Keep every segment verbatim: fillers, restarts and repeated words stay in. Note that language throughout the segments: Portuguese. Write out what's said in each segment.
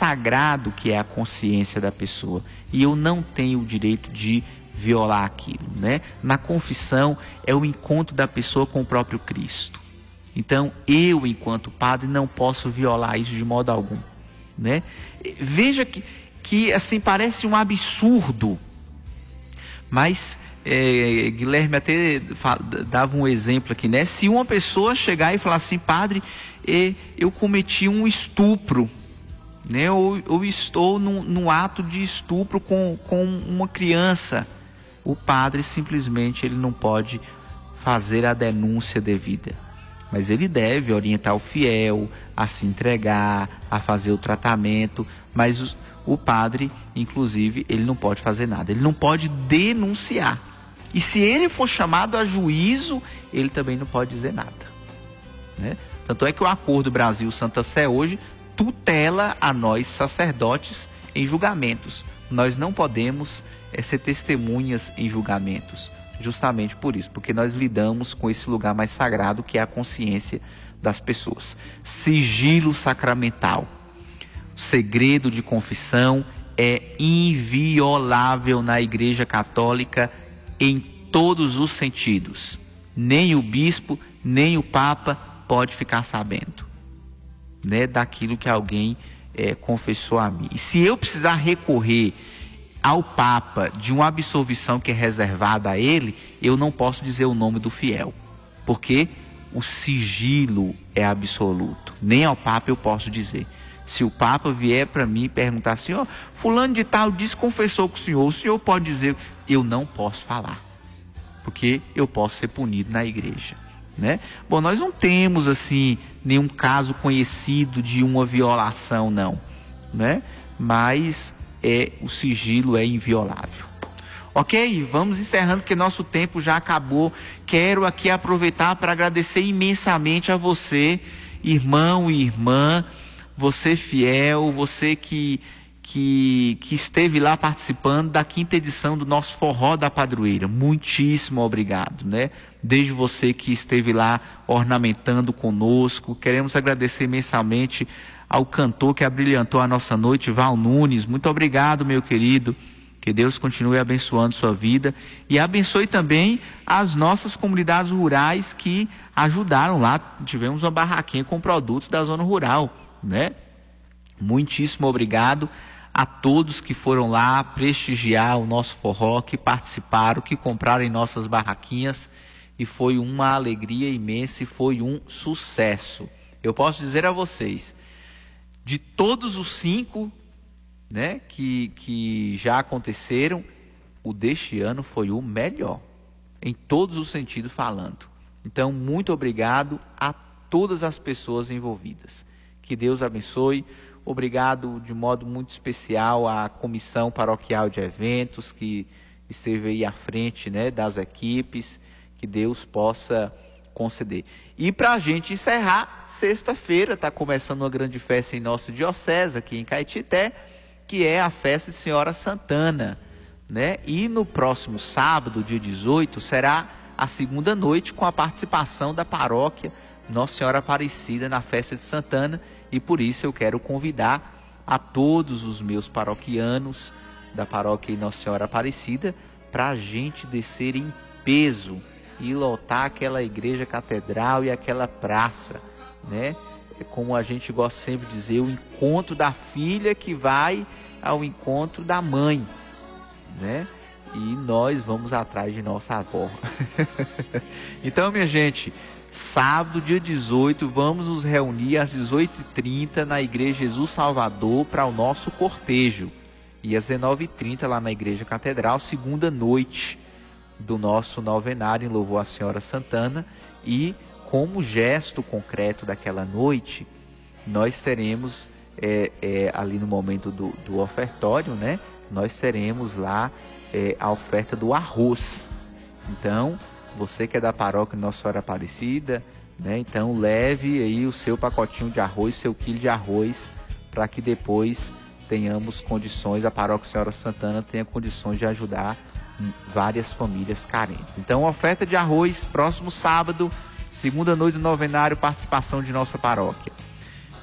sagrado que é a consciência da pessoa. E eu não tenho o direito de violar aquilo, né? Na confissão é o encontro da pessoa com o próprio Cristo. Então, eu, enquanto padre, não posso violar isso de modo algum, né? Veja que, que assim, parece um absurdo, mas é, Guilherme até dava um exemplo aqui, né? Se uma pessoa chegar e falar assim, padre, eu cometi um estupro, né? Ou, ou estou num, num ato de estupro com, com uma criança, o padre simplesmente ele não pode fazer a denúncia devida, mas ele deve orientar o fiel a se entregar, a fazer o tratamento, mas o, o padre, inclusive, ele não pode fazer nada, ele não pode denunciar. E se ele for chamado a juízo, ele também não pode dizer nada, né? Tanto é que o Acordo Brasil-Santa Sé hoje tutela a nós sacerdotes em julgamentos. Nós não podemos é, ser testemunhas em julgamentos, justamente por isso, porque nós lidamos com esse lugar mais sagrado que é a consciência das pessoas. Sigilo sacramental, segredo de confissão é inviolável na Igreja Católica em todos os sentidos. Nem o bispo, nem o papa pode ficar sabendo, né, daquilo que alguém é, confessou a mim. E se eu precisar recorrer ao Papa de uma absolvição que é reservada a ele, eu não posso dizer o nome do fiel, porque o sigilo é absoluto. Nem ao Papa eu posso dizer. Se o Papa vier para mim e perguntar assim, ó, fulano de tal desconfessou com o senhor, o senhor pode dizer? Eu não posso falar, porque eu posso ser punido na igreja, né? Bom, nós não temos assim nenhum caso conhecido de uma violação, não, né? Mas é, o sigilo é inviolável. Ok? Vamos encerrando porque nosso tempo já acabou. Quero aqui aproveitar para agradecer imensamente a você, irmão e irmã, você fiel, você que, que, que esteve lá participando da quinta edição do nosso Forró da Padroeira. Muitíssimo obrigado, né? Desde você que esteve lá ornamentando conosco. Queremos agradecer imensamente ao cantor que abrilhantou a nossa noite, Val Nunes. Muito obrigado, meu querido. Que Deus continue abençoando sua vida e abençoe também as nossas comunidades rurais que ajudaram lá. Tivemos uma barraquinha com produtos da zona rural, né? Muitíssimo obrigado a todos que foram lá prestigiar o nosso forró, que participaram, que compraram em nossas barraquinhas, e foi uma alegria imensa e foi um sucesso. Eu posso dizer a vocês, de todos os cinco, né, que, que já aconteceram, o deste ano foi o melhor, em todos os sentidos falando. Então, muito obrigado a todas as pessoas envolvidas. Que Deus abençoe. Obrigado de modo muito especial à Comissão Paroquial de Eventos, que esteve aí à frente, né, das equipes. Que Deus possa conceder. E para a gente encerrar, sexta-feira está começando uma grande festa em nossa diocese, aqui em Caetité, que é a festa de Senhora Santana, né? E no próximo sábado, dia dezoito, será a segunda noite com a participação da paróquia Nossa Senhora Aparecida na festa de Santana, e por isso eu quero convidar a todos os meus paroquianos da paróquia Nossa Senhora Aparecida para a gente descer em peso e lotar aquela igreja catedral e aquela praça, né? Como a gente gosta sempre de dizer, o encontro da filha que vai ao encontro da mãe, né? E nós vamos atrás de nossa avó. Então, minha gente, sábado, dia dezoito, vamos nos reunir às dezoito e trinta na Igreja Jesus Salvador para o nosso cortejo. E às dezenove e trinta lá na Igreja Catedral, segunda noite do nosso novenário em louvor à Senhora Santana. E como gesto concreto daquela noite, nós teremos é, é, ali no momento do, do ofertório, né? Nós teremos lá é, a oferta do arroz. Então, você que é da paróquia Nossa Senhora Aparecida, né? Então leve aí o seu pacotinho de arroz, seu quilo de arroz, para que depois tenhamos condições, a paróquia Senhora Santana tenha condições de ajudar várias famílias carentes. Então, oferta de arroz, próximo sábado, segunda noite do novenário, participação de nossa paróquia.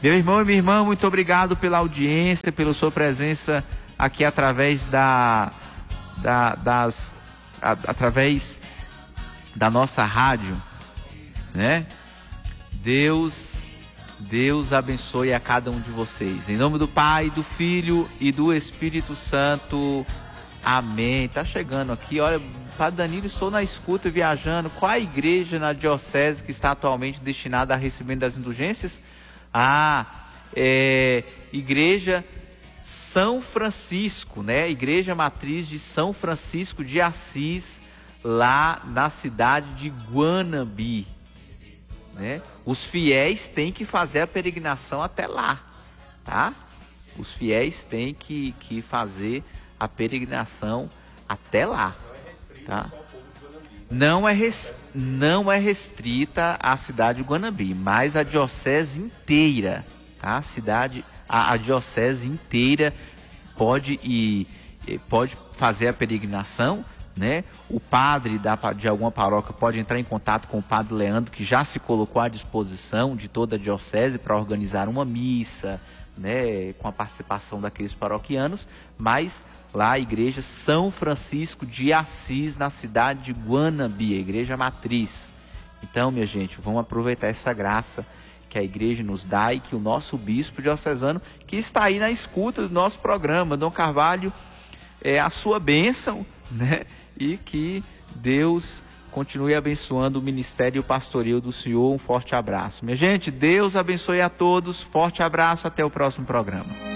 Meu irmão e minha irmã, muito obrigado pela audiência, pela sua presença aqui através da, da das a, através da nossa rádio, né? Deus Deus abençoe a cada um de vocês. Em nome do Pai, do Filho e do Espírito Santo. Amém. Tá chegando aqui, olha, Padre Danilo, estou na escuta viajando. Qual a igreja na diocese que está atualmente destinada a recebimento das indulgências? Ah, é Igreja São Francisco, né? Igreja Matriz de São Francisco de Assis, lá na cidade de Guanambi, né? Os fiéis têm que fazer a peregrinação até lá, tá? Os fiéis têm que, que fazer a peregrinação até lá, tá? Não é, res, não é restrita à cidade de Guanambi, mas a diocese inteira, tá? A cidade, a, a diocese inteira pode ir, pode fazer a peregrinação, né? O padre da, de alguma paróquia pode entrar em contato com o padre Leandro, que já se colocou à disposição de toda a diocese para organizar uma missa, né? Com a participação daqueles paroquianos, mas lá a igreja São Francisco de Assis, na cidade de Guanambi, a igreja matriz. Então, minha gente, vamos aproveitar essa graça que a igreja nos dá e que o nosso bispo diocesano, que está aí na escuta do nosso programa, Dom Carvalho, é a sua bênção, né? E que Deus continue abençoando o ministério pastoril do Senhor. Um forte abraço. Minha gente, Deus abençoe a todos. Forte abraço, até o próximo programa.